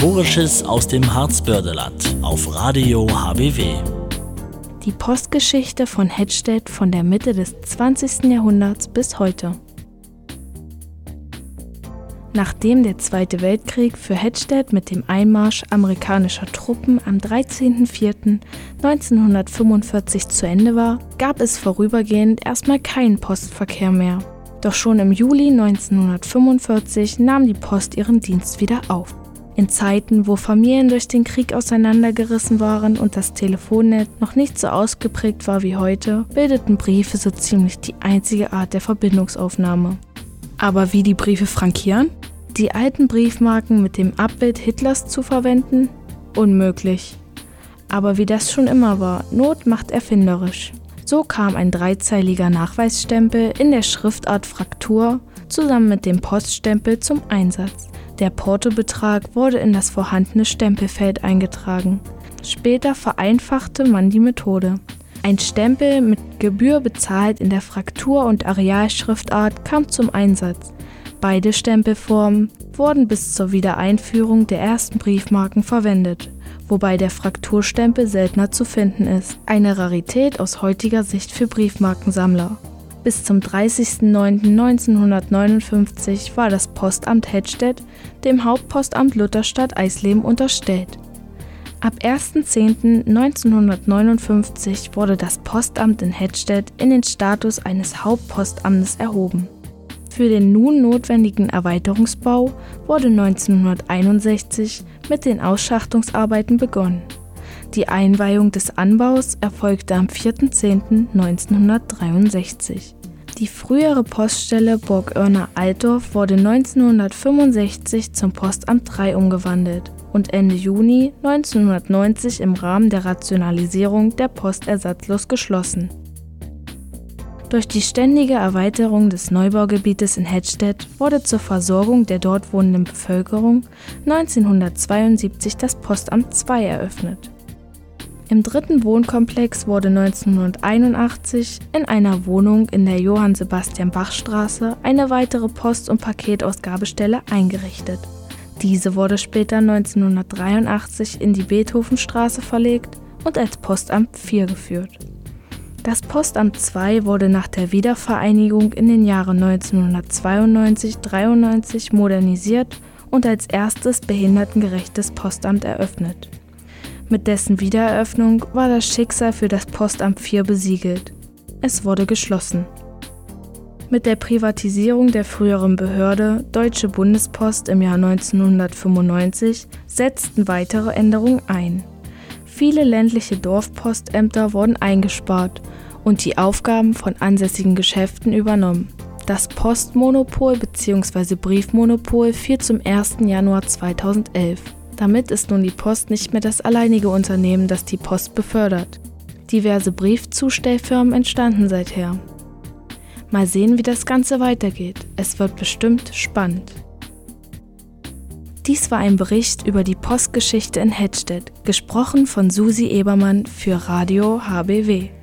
Historisches aus dem Harzbördeland auf Radio HBW. Die Postgeschichte von Hettstedt von der Mitte des 20. Jahrhunderts bis heute. Nachdem der Zweite Weltkrieg für Hettstedt mit dem Einmarsch amerikanischer Truppen am 13.04.1945 zu Ende war, gab es vorübergehend erstmal keinen Postverkehr mehr. Doch schon im Juli 1945 nahm die Post ihren Dienst wieder auf. In Zeiten, wo Familien durch den Krieg auseinandergerissen waren und das Telefonnetz noch nicht so ausgeprägt war wie heute, bildeten Briefe so ziemlich die einzige Art der Verbindungsaufnahme. Aber wie die Briefe frankieren? Die alten Briefmarken mit dem Abbild Hitlers zu verwenden? Unmöglich. Aber wie das schon immer war, Not macht erfinderisch. So kam ein dreizeiliger Nachweisstempel in der Schriftart Fraktur zusammen mit dem Poststempel zum Einsatz. Der Portobetrag wurde in das vorhandene Stempelfeld eingetragen. Später vereinfachte man die Methode. Ein Stempel mit Gebühr bezahlt in der Fraktur- und Arealschriftart kam zum Einsatz. Beide Stempelformen wurden bis zur Wiedereinführung der ersten Briefmarken verwendet, wobei der Frakturstempel seltener zu finden ist. Eine Rarität aus heutiger Sicht für Briefmarkensammler. Bis zum 30.09.1959 war das Postamt Hettstedt dem Hauptpostamt Lutherstadt Eisleben unterstellt. Ab 1.10.1959 wurde das Postamt in Hettstedt in den Status eines Hauptpostamtes erhoben. Für den nun notwendigen Erweiterungsbau wurde 1961 mit den Ausschachtungsarbeiten begonnen. Die Einweihung des Anbaus erfolgte am 4.10.1963. Die frühere Poststelle Burg-Oerner-Altdorf wurde 1965 zum Postamt 3 umgewandelt und Ende Juni 1990 im Rahmen der Rationalisierung der Post ersatzlos geschlossen. Durch die ständige Erweiterung des Neubaugebietes in Hettstedt wurde zur Versorgung der dort wohnenden Bevölkerung 1972 das Postamt 2 eröffnet. Im dritten Wohnkomplex wurde 1981 in einer Wohnung in der Johann-Sebastian-Bach-Straße eine weitere Post- und Paketausgabestelle eingerichtet. Diese wurde später 1983 in die Beethovenstraße verlegt und als Postamt 4 geführt. Das Postamt 2 wurde nach der Wiedervereinigung in den Jahren 1992-93 modernisiert und als erstes behindertengerechtes Postamt eröffnet. Mit dessen Wiedereröffnung war das Schicksal für das Postamt 4 besiegelt. Es wurde geschlossen. Mit der Privatisierung der früheren Behörde Deutsche Bundespost im Jahr 1995 setzten weitere Änderungen ein. Viele ländliche Dorfpostämter wurden eingespart und die Aufgaben von ansässigen Geschäften übernommen. Das Postmonopol bzw. Briefmonopol fiel zum 1. Januar 2011. Damit ist nun die Post nicht mehr das alleinige Unternehmen, das die Post befördert. Diverse Briefzustellfirmen entstanden seither. Mal sehen, wie das Ganze weitergeht. Es wird bestimmt spannend. Dies war ein Bericht über die Postgeschichte in Hettstedt, gesprochen von Susi Ebermann für Radio HBW.